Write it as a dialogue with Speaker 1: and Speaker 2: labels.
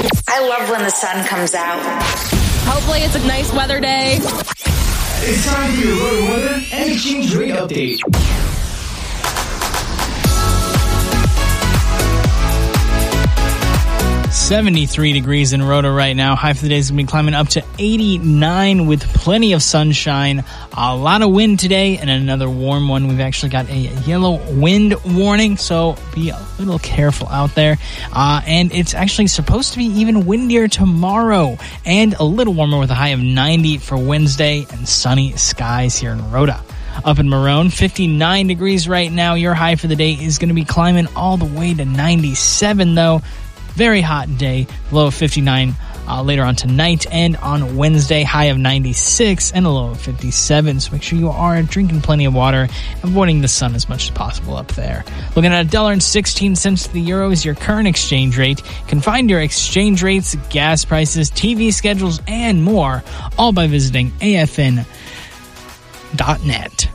Speaker 1: I love when the sun comes out.
Speaker 2: Hopefully it's a nice weather day.
Speaker 3: It's time for your road weather and exchange rate update.
Speaker 4: 73 degrees in Rota right now. High for the day is going to be climbing up to 89 with plenty of sunshine. A lot of wind today and another warm one. We've actually got a yellow wind warning, so be a little careful out there. And it's actually supposed to be even windier tomorrow and a little warmer with a high of 90 for Wednesday and sunny skies here in Rota. Up in Marone, 59 degrees right now. Your high for the day is going to be climbing all the way to 97, though. Very hot day, low of 59 later on tonight and on Wednesday, high of 96 and a low of 57. So make sure you are drinking plenty of water, avoiding the sun as much as possible up there. Looking at $1.16 to the euro is your current exchange rate. You can find your exchange rates, gas prices, TV schedules, and more, all by visiting afn.net.